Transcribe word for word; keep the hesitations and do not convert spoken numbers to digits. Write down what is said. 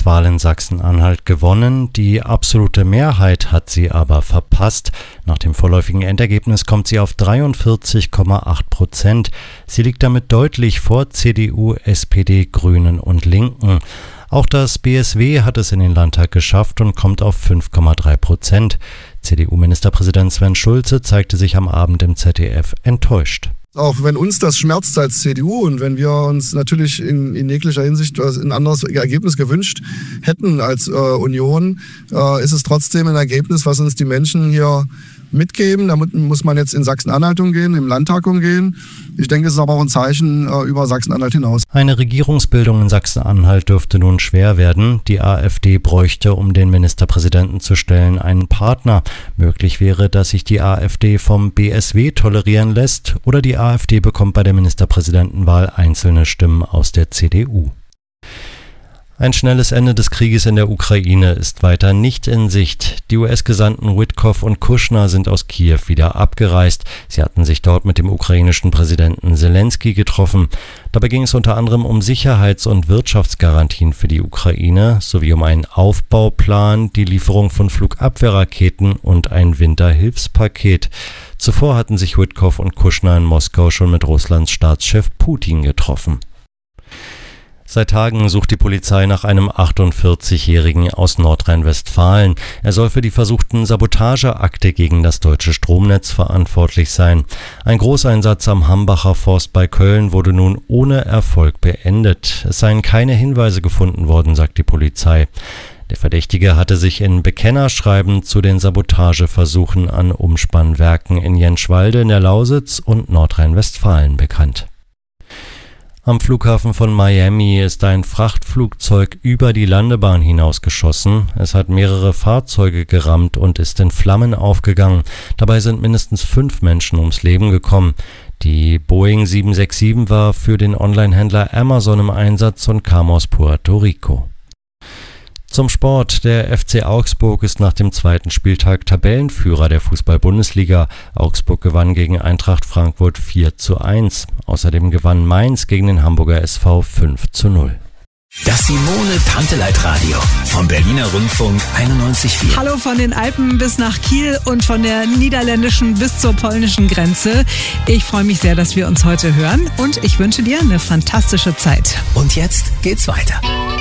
Bundestagswahl in Sachsen-Anhalt gewonnen. Die absolute Mehrheit hat sie aber verpasst. Nach dem vorläufigen Endergebnis kommt sie auf dreiundvierzig Komma acht Prozent. Sie liegt damit deutlich vor C D U, S P D, Grünen und Linken. Auch das B S W hat es in den Landtag geschafft und kommt auf fünf Komma drei Prozent. C D U-Ministerpräsident Sven Schulze zeigte sich am Abend im Z D F enttäuscht. Auch wenn uns das schmerzt als C D U und wenn wir uns natürlich in, in jeglicher Hinsicht ein anderes Ergebnis gewünscht hätten als äh, Union, äh, ist es trotzdem ein Ergebnis, was uns die Menschen hier mitgeben. Damit muss man jetzt in Sachsen-Anhalt umgehen, im Landtag umgehen. Ich denke, es ist aber auch ein Zeichen äh, über Sachsen-Anhalt hinaus. Eine Regierungsbildung in Sachsen-Anhalt dürfte nun schwer werden. Die AfD bräuchte, um den Ministerpräsidenten zu stellen, einen Partner. Möglich wäre, dass sich die AfD vom B S W tolerieren lässt oder die AfD bekommt bei der Ministerpräsidentenwahl einzelne Stimmen aus der C D U. Ein schnelles Ende des Krieges in der Ukraine ist weiter nicht in Sicht. Die U S-Gesandten Witkoff und Kushner sind aus Kiew wieder abgereist. Sie hatten sich dort mit dem ukrainischen Präsidenten Zelensky getroffen. Dabei ging es unter anderem um Sicherheits- und Wirtschaftsgarantien für die Ukraine sowie um einen Aufbauplan, die Lieferung von Flugabwehrraketen und ein Winterhilfspaket. Zuvor hatten sich Witkoff und Kushner in Moskau schon mit Russlands Staatschef Putin getroffen. Seit Tagen sucht die Polizei nach einem achtundvierzigjährigen aus Nordrhein-Westfalen. Er soll für die versuchten Sabotageakte gegen das deutsche Stromnetz verantwortlich sein. Ein Großeinsatz am Hambacher Forst bei Köln wurde nun ohne Erfolg beendet. Es seien keine Hinweise gefunden worden, sagt die Polizei. Der Verdächtige hatte sich in Bekennerschreiben zu den Sabotageversuchen an Umspannwerken in Jenschwalde in der Lausitz und Nordrhein-Westfalen bekannt. Am Flughafen von Miami ist ein Frachtflugzeug über die Landebahn hinausgeschossen. Es hat mehrere Fahrzeuge gerammt und ist in Flammen aufgegangen. Dabei sind mindestens fünf Menschen ums Leben gekommen. Die Boeing sieben sechs sieben war für den Online-Händler Amazon im Einsatz und kam aus Puerto Rico. Zum Sport. Der F C Augsburg ist nach dem zweiten Spieltag Tabellenführer der Fußball-Bundesliga. Augsburg gewann gegen Eintracht Frankfurt vier zu eins. Außerdem gewann Mainz gegen den Hamburger S V fünf zu null. Das Simone Panteleit Radio vom Berliner Rundfunk einundneunzig Komma vier. Hallo von den Alpen bis nach Kiel und von der niederländischen bis zur polnischen Grenze. Ich freue mich sehr, dass wir uns heute hören und ich wünsche dir eine fantastische Zeit. Und jetzt geht's weiter.